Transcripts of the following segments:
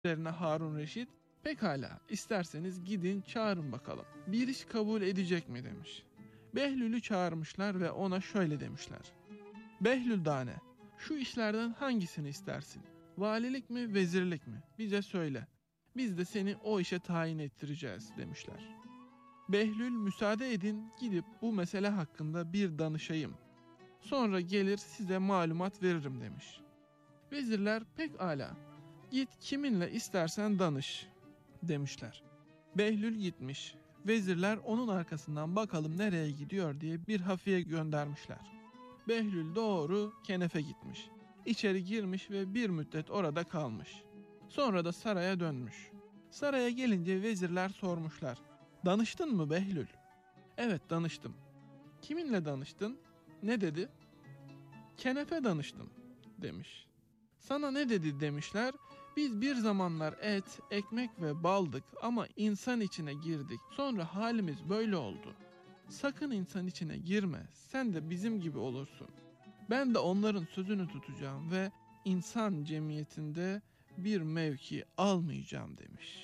Üzerine Harun Reşit, pekala isterseniz gidin çağırın bakalım. Bir iş kabul edecek mi demiş. Behlül'ü çağırmışlar ve ona şöyle demişler. Behlül Dane, şu işlerden hangisini istersin? Valilik mi, vezirlik mi? Bize söyle. Biz de seni o işe tayin ettireceğiz demişler. Behlül, müsaade edin gidip bu mesele hakkında bir danışayım. Sonra gelir size malumat veririm demiş. Vezirler, pekala git kiminle istersen danış demişler. Behlül gitmiş. Vezirler onun arkasından bakalım nereye gidiyor diye bir hafiye göndermişler. Behlül doğru Kenef'e gitmiş. İçeri girmiş ve bir müddet orada kalmış. Sonra da saraya dönmüş. Saraya gelince vezirler sormuşlar. Danıştın mı Behlül? Evet danıştım. Kiminle danıştın? Ne dedi? Kenef'e danıştım demiş. Sana ne dedi demişler. Biz bir zamanlar et, ekmek ve baldık ama insan içine girdik. Sonra halimiz böyle oldu. Sakın insan içine girme, sen de bizim gibi olursun. Ben de onların sözünü tutacağım ve insan cemiyetinde bir mevki almayacağım demiş.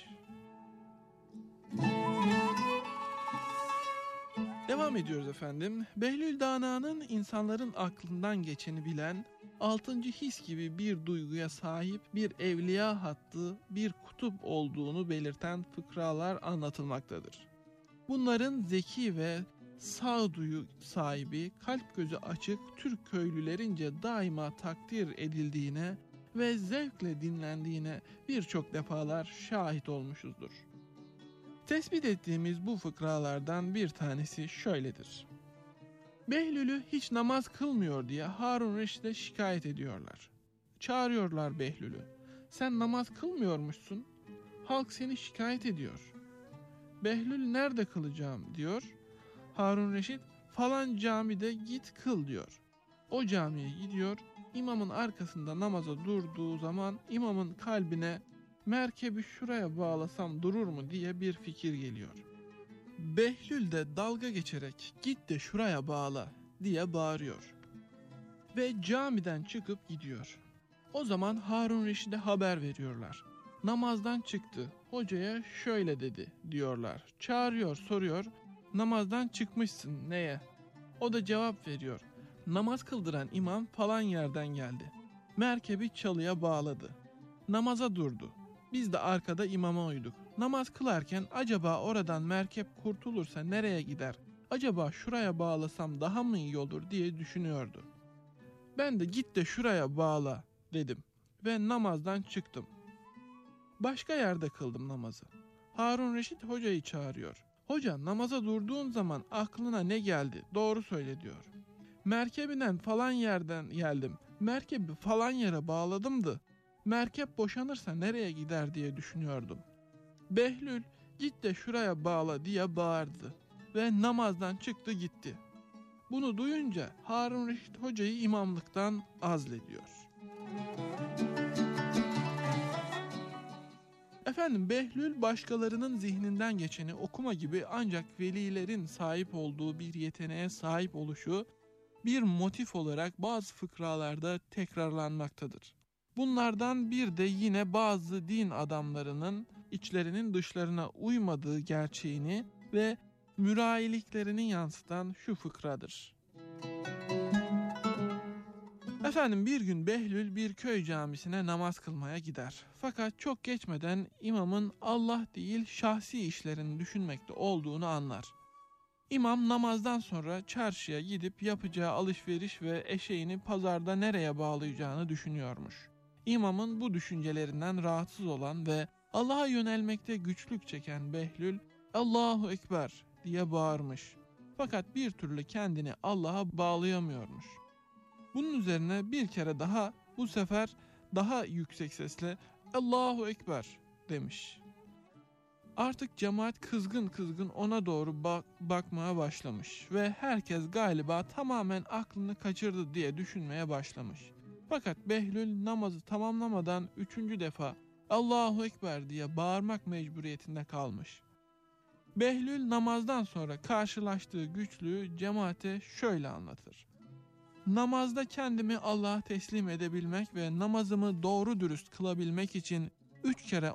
Devam ediyoruz efendim. Behlül Dana'nın insanların aklından geçeni bilen, 6. his gibi bir duyguya sahip bir evliya hattı, bir kutup olduğunu belirten fıkralar anlatılmaktadır. Bunların zeki ve sağduyu sahibi, kalp gözü açık Türk köylülerince daima takdir edildiğine ve zevkle dinlendiğine birçok defalar şahit olmuşuzdur. Tespit ettiğimiz bu fıkralardan bir tanesi şöyledir. Behlül'ü hiç namaz kılmıyor diye Harun Reşit'e şikayet ediyorlar. Çağırıyorlar Behlül'ü. Sen namaz kılmıyormuşsun, halk seni şikayet ediyor. Behlül nerede kılacağım diyor. Harun Reşit falan camide git kıl diyor. O camiye gidiyor, imamın arkasında namaza durduğu zaman imamın kalbine merkebi şuraya bağlasam durur mu diye bir fikir geliyor. Behlül de dalga geçerek git de şuraya bağla diye bağırıyor. Ve camiden çıkıp gidiyor. O zaman Harun Reşit'e haber veriyorlar. Namazdan çıktı, hocaya şöyle dedi diyorlar. Çağırıyor, soruyor, namazdan çıkmışsın neye? O da cevap veriyor. Namaz kıldıran imam falan yerden geldi. Merkebi çalıya bağladı. Namaza durdu. Biz de arkada imama uyduk. Namaz kılarken acaba oradan merkep kurtulursa nereye gider? Acaba şuraya bağlasam daha mı iyi olur diye düşünüyordu. Ben de git de şuraya bağla dedim ve namazdan çıktım. Başka yerde kıldım namazı. Harun Reşit hocayı çağırıyor. Hoca namaza durduğun zaman aklına ne geldi? Doğru söyle diyor. Merkebinden falan yerden geldim. Merkebi falan yere bağladımdı. Merkep boşanırsa nereye gider diye düşünüyordum. Behlül git de şuraya bağla diye bağırdı ve namazdan çıktı gitti. Bunu duyunca Harun Reşit hocayı imamlıktan azlediyor. Efendim Behlül başkalarının zihninden geçeni okuma gibi ancak velilerin sahip olduğu bir yeteneğe sahip oluşu bir motif olarak bazı fıkralarda tekrarlanmaktadır. Bunlardan bir de yine bazı din adamlarının içlerinin dışlarına uymadığı gerçeğini ve mürayiliklerini yansıtan şu fıkradır. Efendim bir gün Behlül bir köy camisine namaz kılmaya gider. Fakat çok geçmeden imamın Allah değil şahsi işlerini düşünmekte olduğunu anlar. İmam namazdan sonra çarşıya gidip yapacağı alışveriş ve eşeğini pazarda nereye bağlayacağını düşünüyormuş. İmamın bu düşüncelerinden rahatsız olan ve Allah'a yönelmekte güçlük çeken Behlül Allahu Ekber diye bağırmış. Fakat bir türlü kendini Allah'a bağlayamıyormuş. Bunun üzerine bir kere daha, bu sefer daha yüksek sesle Allahu Ekber demiş. Artık cemaat kızgın ona doğru bakmaya başlamış ve herkes galiba tamamen aklını kaçırdı diye düşünmeye başlamış. Fakat Behlül namazı tamamlamadan 3. defa Allahu Ekber diye bağırmak mecburiyetinde kalmış. Behlül namazdan sonra karşılaştığı güçlüğü cemaate şöyle anlatır. Namazda kendimi Allah'a teslim edebilmek ve namazımı doğru dürüst kılabilmek için 3 kere